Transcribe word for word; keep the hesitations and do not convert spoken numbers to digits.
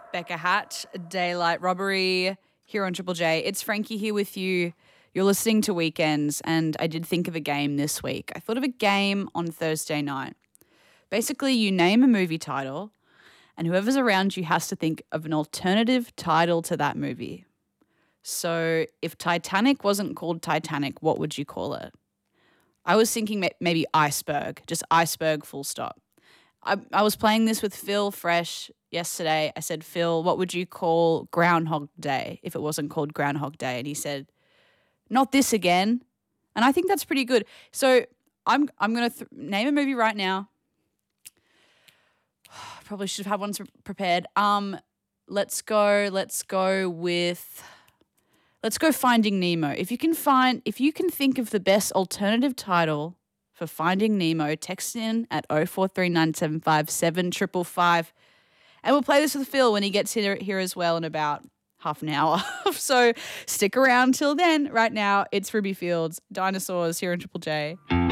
Becca Hatt, Daylight Robbery here on Triple J. It's Frankie here with you. You're listening to Weekends, and I did think of a game this week. I thought of a game on Thursday night. Basically, you name a movie title, and whoever's around you has to think of an alternative title to that movie. So if Titanic wasn't called Titanic, what would you call it? I was thinking maybe Iceberg, just Iceberg full stop. I, I was playing this with Phil Fresh yesterday. I said, Phil, what would you call Groundhog Day if it wasn't called Groundhog Day? And he said, not this again. And I think that's pretty good. So I'm I'm going to th- name a movie right now. Probably should have had one prepared. Um, let's go. Let's go with. Let's go Finding Nemo. If you can find, if you can think of the best alternative title for Finding Nemo, text in at oh four three nine seven five seven five five five, and we'll play this with Phil when he gets here here as well in about half an hour. So stick around till then. Right now, it's Ruby Fields, Dinosaurs here in Triple J.